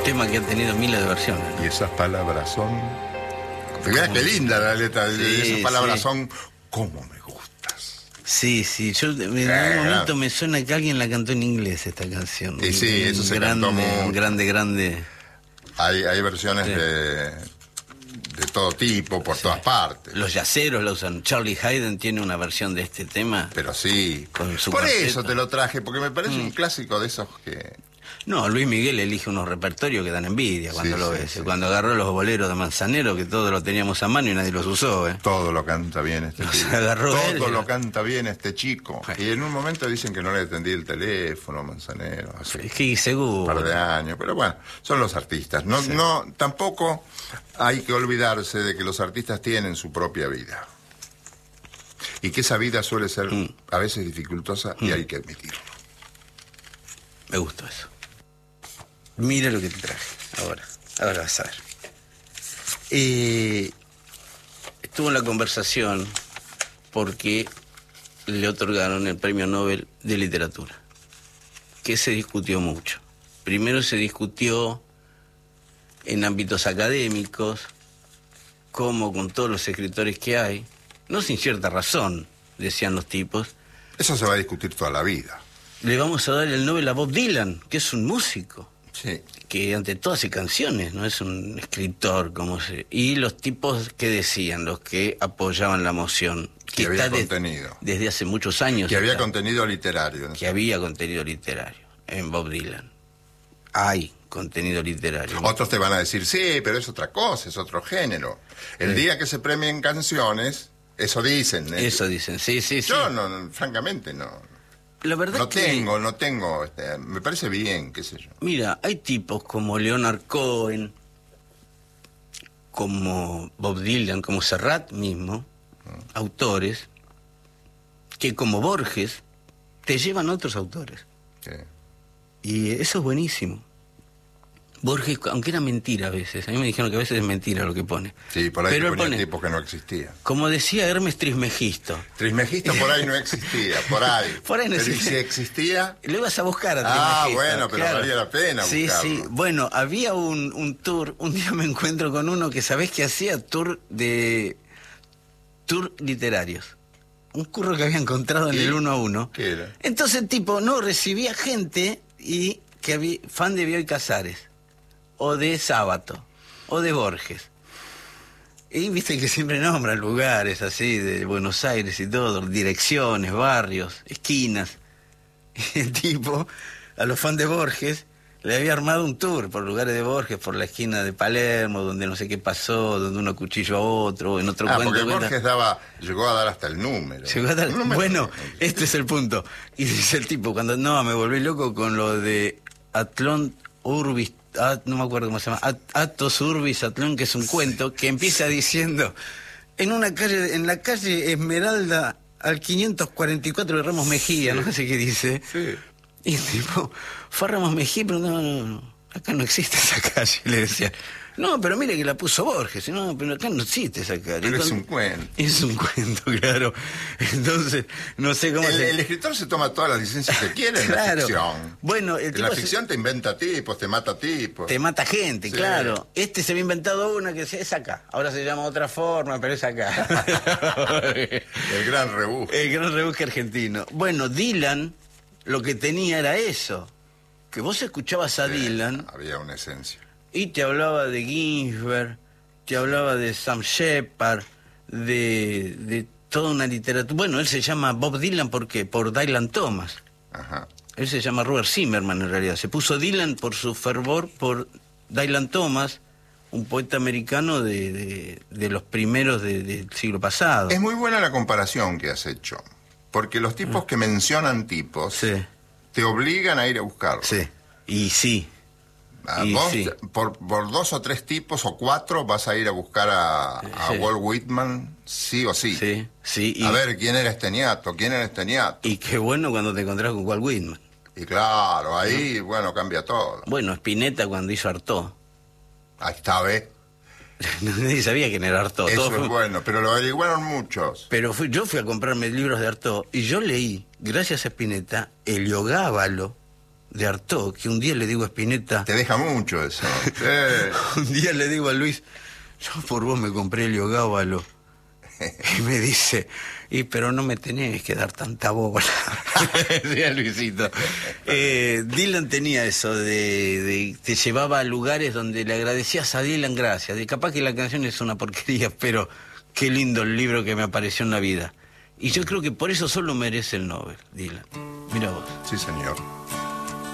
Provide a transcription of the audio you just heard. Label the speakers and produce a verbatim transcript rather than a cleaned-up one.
Speaker 1: tema que ha tenido miles de versiones.
Speaker 2: Y esas palabras son... Fíjate qué linda la letra. Sí, esas palabras sí. son... ¿Cómo me gustas?
Speaker 1: Sí, sí. Yo en
Speaker 2: eh,
Speaker 1: un momento me suena que alguien la cantó en inglés esta canción.
Speaker 2: Y sí, eso se
Speaker 1: grande,
Speaker 2: cantó muy...
Speaker 1: grande, grande.
Speaker 2: Hay, hay versiones sí. de... de todo tipo, por sí. todas partes.
Speaker 1: Los yaceros la usan. Charlie Haydn tiene una versión de este tema.
Speaker 2: Pero sí.
Speaker 1: Con su
Speaker 2: por
Speaker 1: cuarteto.
Speaker 2: eso te lo traje, porque me parece mm. un clásico de esos que...
Speaker 1: No, Luis Miguel elige unos repertorios que dan envidia cuando sí, lo ves. Sí, sí. Cuando agarró los boleros de Manzanero, que todos los teníamos a mano y nadie los usó, ¿eh?
Speaker 2: Todo lo canta bien este
Speaker 1: los
Speaker 2: chico.
Speaker 1: Agarró
Speaker 2: todo
Speaker 1: él,
Speaker 2: lo canta bien este chico. Sí. Y en un momento dicen que no le atendí el teléfono, Manzanero. Hace
Speaker 1: sí, seguro.
Speaker 2: Un par de años. Pero bueno, son los artistas. No, sí. no, tampoco hay que olvidarse de que los artistas tienen su propia vida. Y que esa vida suele ser mm. a veces dificultosa mm. y hay que admitirlo.
Speaker 1: Me gustó eso. Mira lo que te traje ahora. Ahora vas a ver. Eh, estuvo en la conversación porque le otorgaron el Premio Nobel de Literatura, que se discutió mucho. Primero se discutió en ámbitos académicos, como con todos los escritores que hay, no sin cierta razón, decían los tipos.
Speaker 2: Eso se va a discutir toda la vida.
Speaker 1: Le vamos a dar el Nobel a Bob Dylan, que es un músico.
Speaker 2: Sí.
Speaker 1: Que ante todo hace canciones, no es un escritor como se... Y los tipos que decían, los que apoyaban la moción,
Speaker 2: que, que había está contenido
Speaker 1: de, desde hace muchos años,
Speaker 2: que había
Speaker 1: está,
Speaker 2: contenido literario, ¿no?
Speaker 1: que había contenido literario en Bob Dylan. Hay contenido literario.
Speaker 2: Otros te van a decir, sí, pero es otra cosa, es otro género. El sí. día que se premien canciones, eso dicen, ¿eh?
Speaker 1: Eso dicen, sí, sí,
Speaker 2: Yo
Speaker 1: sí.
Speaker 2: no, no, francamente no.
Speaker 1: La verdad
Speaker 2: no
Speaker 1: que...
Speaker 2: tengo, no tengo, este, me parece bien, qué sé yo.
Speaker 1: Mira, hay tipos como Leonard Cohen, como Bob Dylan, como Serrat mismo, mm. autores, que como Borges, te llevan otros autores.
Speaker 2: Sí.
Speaker 1: Y eso es buenísimo. Borges, aunque era mentira a veces, a mí me dijeron que a veces es mentira lo que pone.
Speaker 2: Sí, por ahí
Speaker 1: pero
Speaker 2: ponía
Speaker 1: pone,
Speaker 2: tipos que no existían.
Speaker 1: Como decía Hermes Trismegisto.
Speaker 2: Trismegisto por ahí no existía, por ahí.
Speaker 1: Por ahí no
Speaker 2: pero
Speaker 1: existía.
Speaker 2: si existía...
Speaker 1: Lo ibas a buscar a Trismegisto.
Speaker 2: Ah, bueno, pero
Speaker 1: claro.
Speaker 2: valía la pena
Speaker 1: sí,
Speaker 2: buscarlo.
Speaker 1: Sí, bueno, había un, un tour, un día me encuentro con uno que sabés que hacía tour de... tour literarios. Un curro que había encontrado en
Speaker 2: ¿Y?
Speaker 1: el uno a uno.
Speaker 2: ¿Qué era?
Speaker 1: Entonces, tipo, no, recibía gente y que había, fan de Bioy Casares, o de Sábato, o de Borges. Y viste que siempre nombran lugares así, de Buenos Aires y todo, direcciones, barrios, esquinas. Y el tipo, a los fans de Borges, le había armado un tour por lugares de Borges, por la esquina de Palermo, donde no sé qué pasó, donde uno cuchilló a otro, en otro
Speaker 2: ah,
Speaker 1: cuento.
Speaker 2: porque
Speaker 1: cuenta...
Speaker 2: Borges daba, llegó a dar hasta el número.
Speaker 1: Llegó a dar...
Speaker 2: número.
Speaker 1: Bueno, este es el punto. Y dice el tipo, cuando no, me volví loco con lo de Atlón Urbis, At, no me acuerdo cómo se llama, At, Atos Urbis Atlón, que es un cuento que empieza diciendo, en una calle, en la calle Esmeralda, al quinientos cuarenta y cuatro de Ramos Mejía, sí. no sé qué dice.
Speaker 2: Sí.
Speaker 1: Y tipo, fue a Ramos Mejía, pero no, no, no, acá no existe esa calle, le decía. No, pero mire que la puso Borges, no, pero acá no existe esa calle.
Speaker 2: Pero
Speaker 1: Entonces,
Speaker 2: es un cuento.
Speaker 1: Es un cuento, claro. Entonces, no sé cómo...
Speaker 2: El,
Speaker 1: se...
Speaker 2: el escritor se toma todas las licencias que quiere en
Speaker 1: claro.
Speaker 2: la ficción.
Speaker 1: Bueno, el
Speaker 2: en la ficción se... te inventa tipos, te mata tipos.
Speaker 1: Te mata gente,
Speaker 2: sí.
Speaker 1: claro. Este se había inventado una que es acá. Ahora se llama otra forma, pero es acá.
Speaker 2: El gran rebusque.
Speaker 1: El gran rebusque argentino. Bueno, Dylan, lo que tenía era eso. Que vos escuchabas a sí, Dylan...
Speaker 2: Había una esencia.
Speaker 1: Y te hablaba de Ginsberg, te hablaba de Sam Shepard, de, de toda una literatura. Bueno, él se llama Bob Dylan, ¿por qué? Por Dylan Thomas.
Speaker 2: Ajá.
Speaker 1: Él se llama Robert Zimmerman en realidad. Se puso Dylan por su fervor por Dylan Thomas, un poeta americano de, de, de los primeros de, del siglo pasado.
Speaker 2: Es muy buena la comparación que has hecho, porque los tipos que mencionan tipos
Speaker 1: sí.
Speaker 2: te obligan a ir a buscarlos.
Speaker 1: Sí, y sí.
Speaker 2: Ah,
Speaker 1: y
Speaker 2: vos
Speaker 1: sí.
Speaker 2: por, por dos o tres tipos o cuatro vas a ir a buscar a, a
Speaker 1: sí.
Speaker 2: Walt Whitman, sí o sí.
Speaker 1: Sí, sí. Y,
Speaker 2: a ver, ¿quién era este ñato? ¿Quién era este ñato?
Speaker 1: Y qué bueno cuando te encontrás con Walt Whitman.
Speaker 2: Y claro, ahí, ¿no? Bueno, cambia todo.
Speaker 1: Bueno, Spinetta cuando hizo Artaud.
Speaker 2: Ahí está, ¿ves?
Speaker 1: Nadie sabía quién era Artaud.
Speaker 2: Eso
Speaker 1: Todo
Speaker 2: es
Speaker 1: fue...
Speaker 2: bueno, pero lo averiguaron muchos.
Speaker 1: Pero fui, yo fui a comprarme libros de Artaud y yo leí, gracias a Spinetta, Heliogábalo de Artaud, que un día le digo a Spinetta...
Speaker 2: Te deja mucho eso. Sí.
Speaker 1: Un día le digo a Luis, yo por vos me compré el Gábalo. Y me dice, y pero no me tenés que dar tanta bola. Decía Luisito. Eh, Dylan tenía eso, de, de te llevaba a lugares donde le agradecías a Dylan gracias. De capaz que la canción es una porquería, pero qué lindo el libro que me apareció en la vida. Y yo creo que por eso solo merece el Nobel, Dylan. Mira vos.
Speaker 2: Sí, señor.